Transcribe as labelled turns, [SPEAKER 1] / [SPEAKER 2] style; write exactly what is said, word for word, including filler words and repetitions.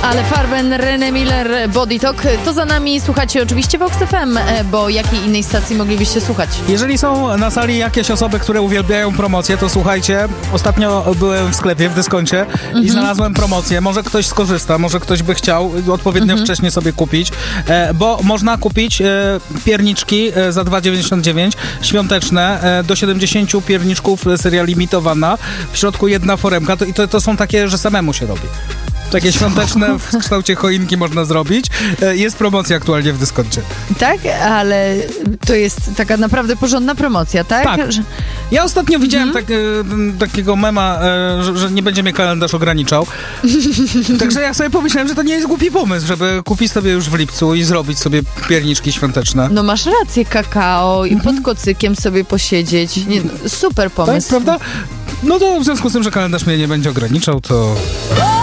[SPEAKER 1] Ale Farben, René Miller, Body Talk, to za nami. Słuchacie oczywiście Vox F M, bo jakiej innej stacji moglibyście słuchać?
[SPEAKER 2] Jeżeli są na sali jakieś osoby, które uwielbiają promocję, to słuchajcie, ostatnio byłem w sklepie, w dyskoncie mhm. i znalazłem promocję. Może ktoś skorzysta, może ktoś by chciał odpowiednio mhm. wcześnie sobie kupić, e, bo można kupić e, pierniczki e, za dwa dziewięćdziesiąt dziewięć, świąteczne, e, do siedemdziesięciu pierniczków, seria limitowana, w środku jedna foremka to, i to, to są takie, że samemu się robi. Takie świąteczne w kształcie choinki można zrobić. Jest promocja aktualnie w dyskoncie.
[SPEAKER 1] Tak? Ale to jest taka naprawdę porządna promocja, tak?
[SPEAKER 2] Tak. Ja ostatnio widziałem
[SPEAKER 1] mhm.
[SPEAKER 2] tak, e, takiego mema, e, że, że nie będzie mnie kalendarz ograniczał. Także ja sobie pomyślałem, że to nie jest głupi pomysł, żeby kupić sobie już w lipcu i zrobić sobie pierniczki świąteczne.
[SPEAKER 1] No masz rację, kakao i mhm. pod kocykiem sobie posiedzieć. Nie, super pomysł.
[SPEAKER 2] Tak, prawda? No to w związku z tym, że kalendarz mnie nie będzie ograniczał, to...